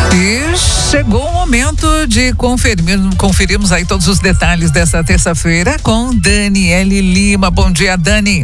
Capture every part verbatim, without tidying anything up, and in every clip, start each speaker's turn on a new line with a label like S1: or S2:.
S1: E chegou o momento de conferir, conferirmos aí todos os detalhes dessa terça-feira com Daniele Lima. Bom dia, Dani.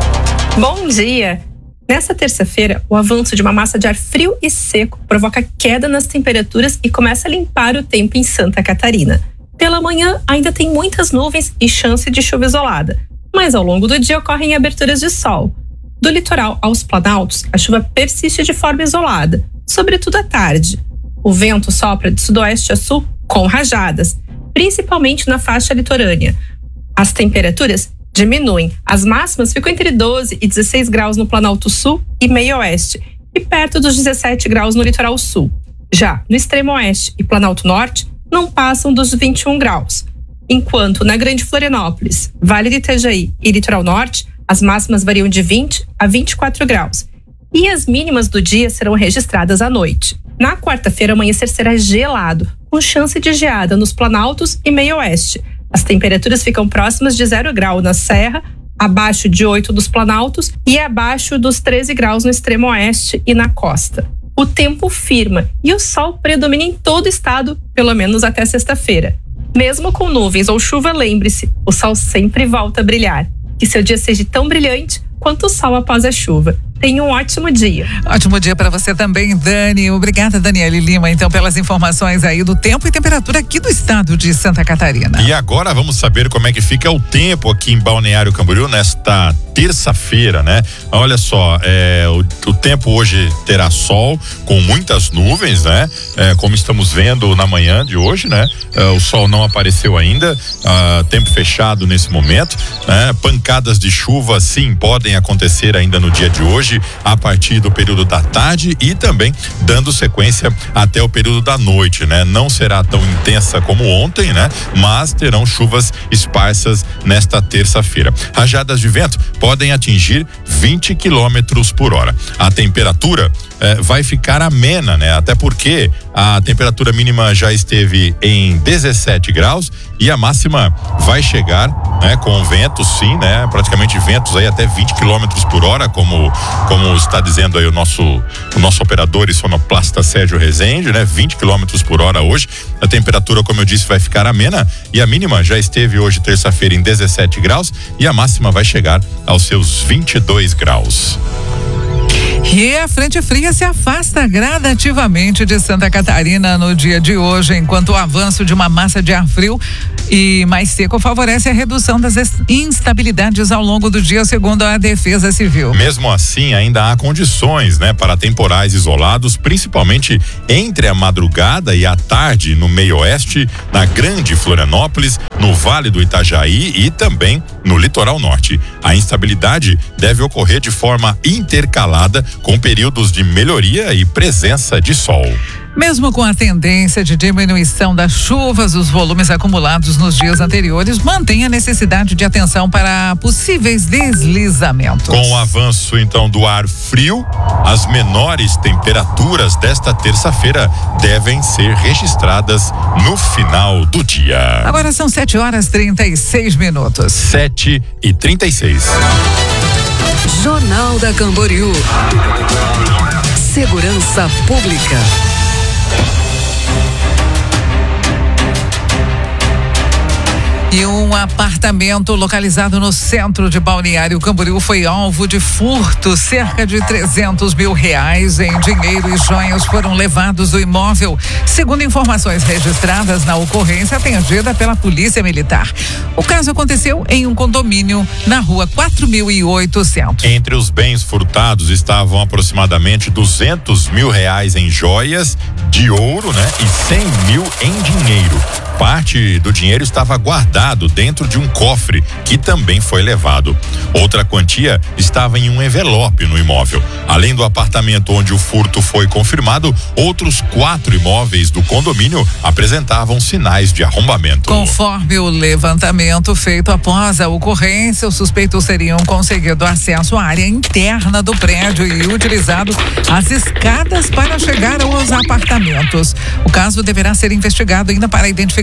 S2: Bom dia. Nessa terça-feira, o avanço de uma massa de ar frio e seco provoca queda nas temperaturas e começa a limpar o tempo em Santa Catarina. Pela manhã, ainda tem muitas nuvens e chance de chuva isolada, mas ao longo do dia ocorrem aberturas de sol. Do litoral aos planaltos, a chuva persiste de forma isolada, sobretudo à tarde. O vento sopra de sudoeste a sul com rajadas, principalmente na faixa litorânea. As temperaturas diminuem. As máximas ficam entre doze e dezesseis graus no Planalto Sul e meio oeste e perto dos dezessete graus no litoral sul. Já no extremo oeste e Planalto Norte, não passam dos vinte e um graus. Enquanto na Grande Florianópolis, Vale do Itajaí e Litoral Norte, as máximas variam de vinte a vinte e quatro graus. E as mínimas do dia serão registradas à noite. Na quarta-feira, o amanhecer será gelado, com chance de geada nos Planaltos e meio oeste. As temperaturas ficam próximas de zero grau na Serra, abaixo de oito dos Planaltos e abaixo dos treze graus no extremo oeste e na costa. O tempo firma e o sol predomina em todo o estado, pelo menos até sexta-feira. Mesmo com nuvens ou chuva, lembre-se, o sol sempre volta a brilhar. Que seu dia seja tão brilhante quanto o sol após a chuva. Tenha um ótimo dia.
S1: Ótimo dia para você também, Dani. Obrigada, Daniele Lima, então, pelas informações aí do tempo e temperatura aqui do estado de Santa Catarina.
S3: E agora vamos saber como é que fica o tempo aqui em Balneário Camboriú nesta terça-feira, né? Olha só, é, o, o tempo hoje terá sol com muitas nuvens, né? É, como estamos vendo na manhã de hoje, né? É, o sol não apareceu ainda, ah, tempo fechado nesse momento, né? Pancadas de chuva, sim, podem acontecer ainda no dia de hoje, a partir do período da tarde e também dando sequência até o período da noite, né? Não será tão intensa como ontem, né? Mas terão chuvas esparsas nesta terça-feira. Rajadas de vento podem atingir vinte quilômetros por hora. A temperatura eh, vai ficar amena, né? Até porque a temperatura mínima já esteve em dezessete graus e a máxima vai chegar, né? Com ventos, sim, né? Praticamente ventos aí até vinte quilômetros por hora, como como está dizendo aí o nosso o nosso operador e sonoplasta Sérgio Rezende, né? vinte quilômetros por hora hoje. A temperatura, como eu disse, vai ficar amena e a mínima já esteve hoje, terça-feira, em dezessete graus e a máxima vai chegar aos seus vinte e dois graus.
S1: E a frente fria se afasta gradativamente de Santa Catarina no dia de hoje, enquanto o avanço de uma massa de ar frio e mais seco favorece a redução das instabilidades ao longo do dia, segundo a Defesa Civil.
S3: Mesmo assim, ainda há condições, né, para temporais isolados, principalmente entre a madrugada e a tarde no meio oeste, na Grande Florianópolis, no Vale do Itajaí e também no Litoral Norte. A instabilidade deve ocorrer de forma intercalada com períodos de melhoria e presença de sol.
S1: Mesmo com a tendência de diminuição das chuvas, os volumes acumulados nos dias anteriores mantêm a necessidade de atenção para possíveis deslizamentos.
S3: Com o avanço, então, do ar frio, as menores temperaturas desta terça-feira devem ser registradas no final do dia.
S1: Agora são sete horas e trinta e seis minutos.
S3: sete e trinta e seis.
S4: Jornal da Camboriú. Segurança Pública.
S1: E um apartamento localizado no centro de Balneário Camboriú foi alvo de furto. Cerca de trezentos mil reais em dinheiro e joias foram levados do imóvel, segundo informações registradas na ocorrência atendida pela Polícia Militar. O caso aconteceu em um condomínio na rua quatro mil e oitocentos.
S3: Entre os bens furtados estavam aproximadamente duzentos mil reais em joias de ouro, né? E cem mil em dinheiro. Parte do dinheiro estava guardado dentro de um cofre que também foi levado. Outra quantia estava em um envelope no imóvel. Além do apartamento onde o furto foi confirmado, outros quatro imóveis do condomínio apresentavam sinais de arrombamento.
S1: Conforme o levantamento feito após a ocorrência, os suspeitos teriam conseguido acesso à área interna do prédio e utilizado as escadas para chegar aos apartamentos. O caso deverá ser investigado ainda para identificar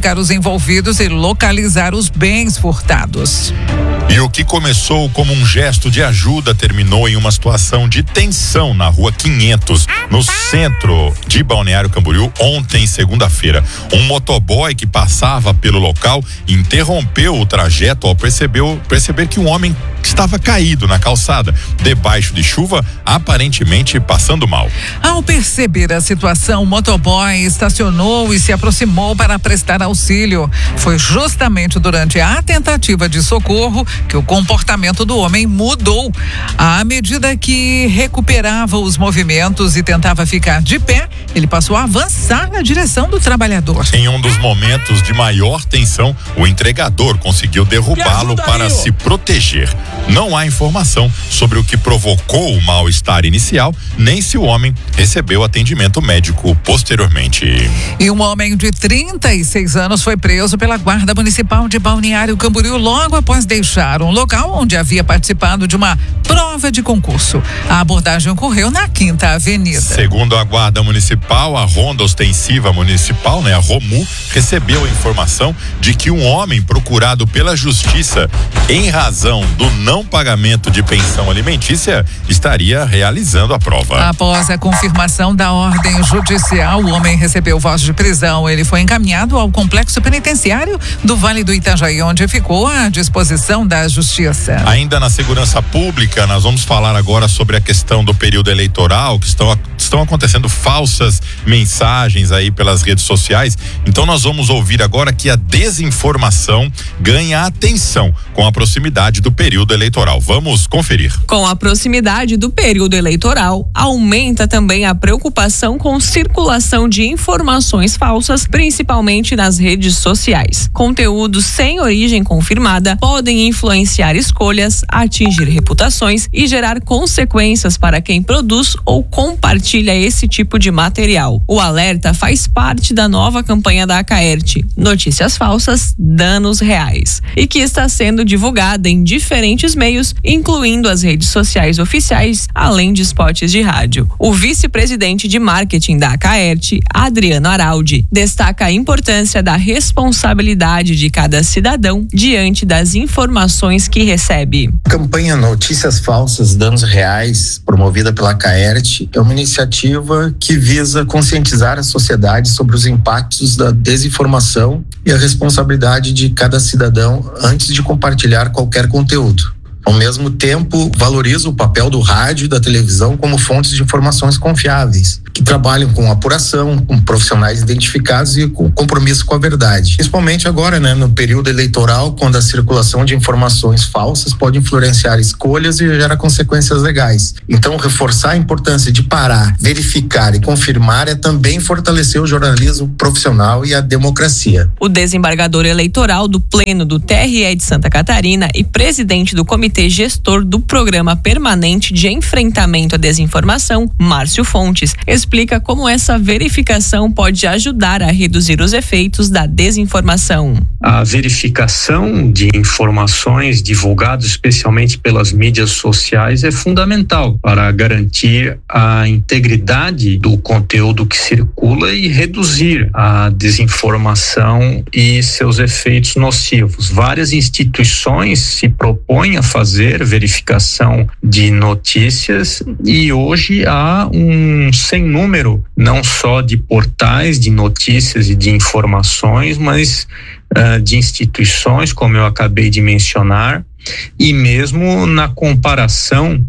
S1: identificar os envolvidos e localizar os bens furtados.
S3: E o que começou como um gesto de ajuda terminou em uma situação de tensão na rua quinhentos, no centro de Balneário Camboriú, ontem, segunda-feira. Um motoboy que passava pelo local interrompeu o trajeto ao percebeu, perceber que um homem estava caído na calçada, debaixo de chuva, aparentemente passando mal.
S1: Ao perceber a situação, o motoboy estacionou e se aproximou para prestar auxílio. Foi justamente durante a tentativa de socorro que o comportamento do homem mudou. À medida que recuperava os movimentos e tentava ficar de pé, ele passou a avançar na direção do trabalhador.
S3: Em um dos momentos de maior tensão, o entregador conseguiu derrubá-lo para se proteger. Não há informação sobre o que provocou o mal-estar inicial, nem se o homem recebeu atendimento médico posteriormente.
S1: E um homem de trinta e seis anos foi preso pela Guarda Municipal de Balneário Camboriú logo após deixar um local onde havia participado de uma prova de concurso. A abordagem ocorreu na Quinta Avenida.
S3: Segundo a Guarda Municipal, a Ronda Ostensiva Municipal, né, a ROMU, recebeu a informação de que um homem procurado pela Justiça em razão do não pagamento de pensão alimentícia estaria realizando a prova.
S1: Após a confirmação da ordem judicial, o homem recebeu voz de prisão. Ele foi encaminhado ao complexo penitenciário do Vale do Itajaí, onde ficou à disposição da Justiça.
S3: Ainda na segurança pública, nós vamos falar agora sobre a questão do período eleitoral, que estão, estão acontecendo falsas mensagens aí pelas redes sociais. Então nós vamos ouvir agora que a desinformação ganha atenção com a proximidade do período eleitoral. Vamos conferir.
S5: Com a proximidade do período eleitoral, aumenta também a preocupação com circulação de informações falsas, principalmente nas redes sociais. Conteúdos sem origem confirmada podem influenciar escolhas, atingir reputações e gerar consequências para quem produz ou compartilha esse tipo de material. O alerta faz parte da nova campanha da Acaerte, Notícias Falsas, Danos Reais, e que está sendo divulgada em diferentes meios, incluindo as redes sociais oficiais, além de spots de rádio. O vice-presidente de marketing da Acaerte, Adriano Araldi, destaca a importância da responsabilidade de cada cidadão diante das informações que recebe.
S6: A campanha Notícias Falsas, Danos Reais, promovida pela Acaerte, é uma iniciativa que visa conscientizar a sociedade sobre os impactos da desinformação e a responsabilidade de cada cidadão antes de compartilhar qualquer conteúdo. Ao mesmo tempo, valoriza o papel do rádio e da televisão como fontes de informações confiáveis, que trabalham com apuração, com profissionais identificados e com compromisso com a verdade. Principalmente agora, né, no período eleitoral, quando a circulação de informações falsas pode influenciar escolhas e gerar consequências legais. Então, reforçar a importância de parar, verificar e confirmar é também fortalecer o jornalismo profissional e a democracia.
S5: O desembargador eleitoral do Pleno do T R E de Santa Catarina e presidente do Comitê Gestor do Programa Permanente de Enfrentamento à Desinformação, Márcio Fontes, explica como essa verificação pode ajudar a reduzir os efeitos da desinformação.
S7: A verificação de informações divulgadas especialmente pelas mídias sociais é fundamental para garantir a integridade do conteúdo que circula e reduzir a desinformação e seus efeitos nocivos. Várias instituições se propõem a fazer verificação de notícias e hoje há um sem número não só de portais de notícias e de informações, mas uh, de instituições, como eu acabei de mencionar, e mesmo na comparação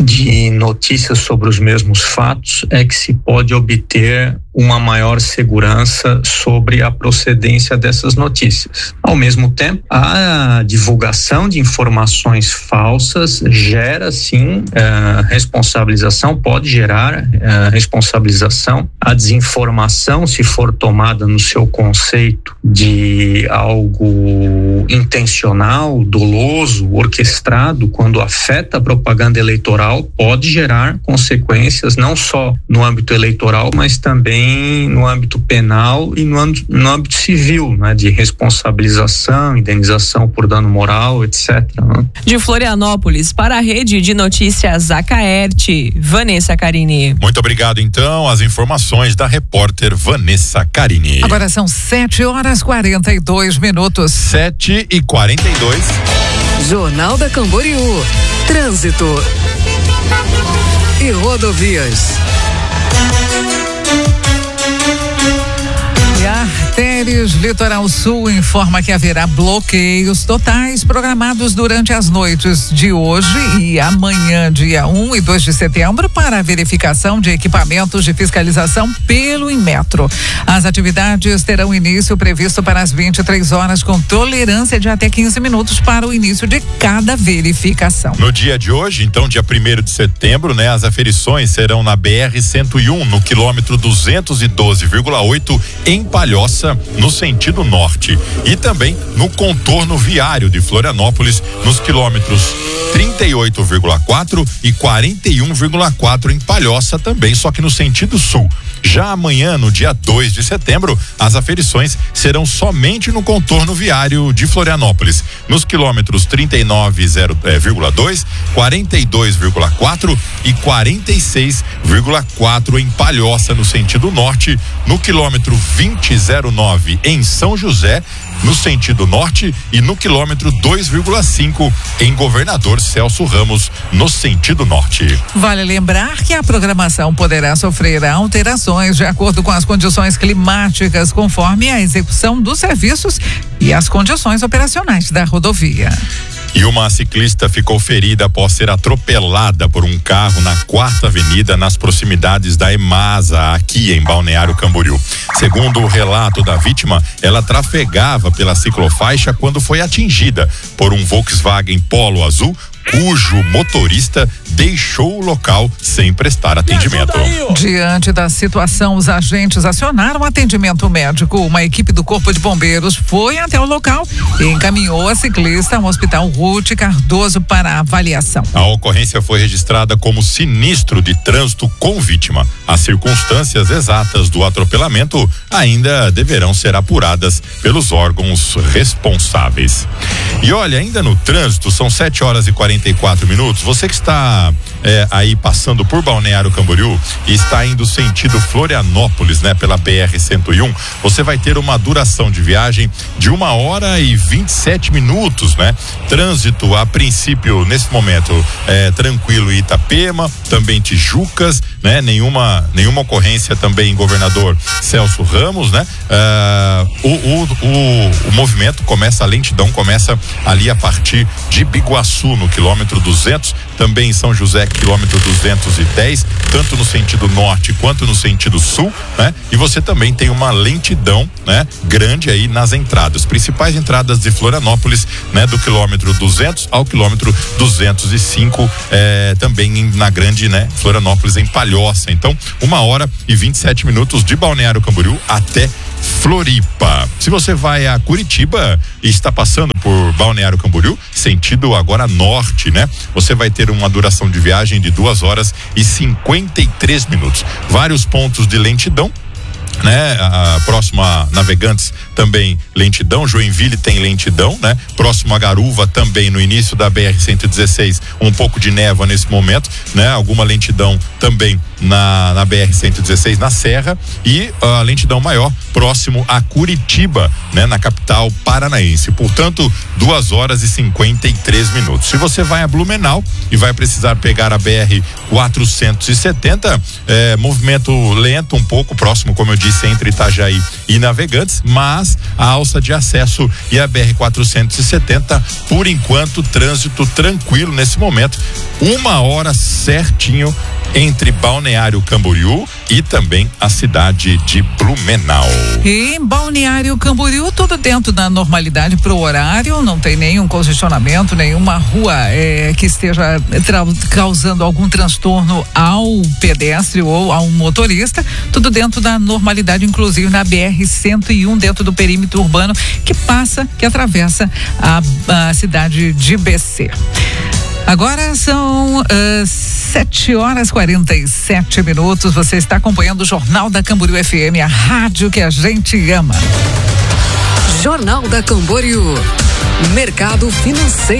S7: de notícias sobre os mesmos fatos é que se pode obter uma maior segurança sobre a procedência dessas notícias. Ao mesmo tempo, a divulgação de informações falsas gera, sim, uh, responsabilização, pode gerar uh, responsabilização. A desinformação, se for tomada no seu conceito de algo intencional, doloso, orquestrado, quando afeta a propaganda eleitoral, pode gerar consequências não só no âmbito eleitoral, mas também também no âmbito penal e no âmbito, no âmbito civil, né, de responsabilização, indenização por dano moral, etcétera. Né?
S5: De Florianópolis para a Rede de Notícias Acaerte, Vanessa Carini.
S3: Muito obrigado, então, as informações da repórter Vanessa Carini.
S1: Agora são sete horas quarenta e dois minutos.
S3: sete e quarenta e dois.
S4: Jornal da Camboriú. Trânsito e rodovias.
S1: E a Artérios Litoral Sul informa que haverá bloqueios totais programados durante as noites de hoje e amanhã, dia um e dois de setembro, para a verificação de equipamentos de fiscalização pelo Inmetro. As atividades terão início previsto para as vinte e três horas, com tolerância de até quinze minutos para o início de cada verificação.
S3: No dia de hoje, então, dia primeiro de setembro, né, as aferições serão na B R cento e um, no quilômetro duzentos e doze vírgula oito, em Palhoça, no sentido norte, e também no contorno viário de Florianópolis, nos quilômetros trinta e oito vírgula quatro e quarenta e um vírgula quatro em Palhoça também, só que no sentido sul. Já amanhã, no dia dois de setembro, as aferições serão somente no contorno viário de Florianópolis, nos quilômetros trinta e nove vírgula dois, quarenta e dois vírgula quatro e quarenta e seis vírgula quatro em Palhoça, no sentido norte, no quilômetro vinte zero nove em São José, no sentido norte, e no quilômetro dois vírgula cinco em Governador Celso Ramos, no sentido norte.
S1: Vale lembrar que a programação poderá sofrer alterações de acordo com as condições climáticas, conforme a execução dos serviços e as condições operacionais da rodovia.
S3: E uma ciclista ficou ferida após ser atropelada por um carro na Quarta Avenida, nas proximidades da EMASA, aqui em Balneário Camboriú. Segundo o relato da vítima, ela trafegava pela ciclofaixa quando foi atingida por um Volkswagen Polo azul, cujo motorista deixou o local sem prestar atendimento.
S1: Diante da situação, os agentes acionaram atendimento médico. Uma equipe do Corpo de Bombeiros foi até o local e encaminhou a ciclista ao Hospital Ruth Cardoso para avaliação.
S3: A ocorrência foi registrada como sinistro de trânsito com vítima. As circunstâncias exatas do atropelamento ainda deverão ser apuradas pelos órgãos responsáveis. E olha, ainda no trânsito, são sete horas e quarenta e quatro minutos. Você que está é, aí passando por Balneário Camboriú e está indo sentido Florianópolis, né, pela B R cento e um, você vai ter uma duração de viagem de uma hora e vinte e sete minutos, né? Trânsito, a princípio, nesse momento, é, tranquilo em Itapema, também Tijucas, né? Nenhuma, nenhuma ocorrência também em Governador Celso Ramos, né? Ah, o, o, o, o movimento começa, a lentidão começa ali a partir de Biguaçu, no quilômetro duzentos, também em São José, quilômetro duzentos e dez, tanto no sentido norte quanto no sentido sul, né? E você também tem uma lentidão, né, grande aí nas entradas, principais entradas de Florianópolis, né, do quilômetro duzentos ao quilômetro duzentos e cinco, eh, também em, na grande, né, Florianópolis, em Palhoça. Então, uma hora e vinte e sete minutos de Balneário Camboriú até Floripa. Se você vai a Curitiba e está passando por Balneário Camboriú, sentido agora norte, né? Você vai ter uma duração de viagem de duas horas e cinquenta e três minutos. Vários pontos de lentidão, né? A próxima Navegantes também lentidão, Joinville tem lentidão, né? Próximo a Garuva também, no início da B R cento e dezesseis, um pouco de névoa nesse momento, né? Alguma lentidão também na, na B R cento e dezesseis, na Serra, e a lentidão maior próximo a Curitiba, né? Na capital paranaense. Portanto, duas horas e cinquenta e três minutos. Se você vai a Blumenau e vai precisar pegar a B R quatrocentos e setenta, é, movimento lento um pouco, próximo, como eu disse, entre Itajaí e Navegantes, mas a alça de acesso e a B R quatrocentos e setenta, por enquanto, trânsito tranquilo nesse momento. Uma hora certinho entre Balneário Camboriú e também a cidade de Blumenau.
S1: E em Balneário Camboriú, tudo dentro da normalidade pro horário, não tem nenhum congestionamento, nenhuma rua é, que esteja causando algum transtorno ao pedestre ou ao motorista, tudo dentro da normalidade, inclusive na B R cento e um, dentro do perímetro urbano que passa, que atravessa a, a cidade de B C. Agora são uh, sete horas e quarenta e sete minutos. Você está acompanhando o Jornal da Camboriú F M, a rádio que a gente ama.
S4: Jornal da Camboriú. Mercado financeiro.